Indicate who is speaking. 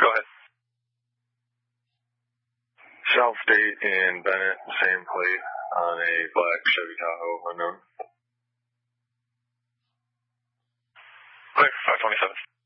Speaker 1: Go ahead.
Speaker 2: South State and Bennett, same plate on a black Chevy Tahoe unknown.
Speaker 1: Clear, 527.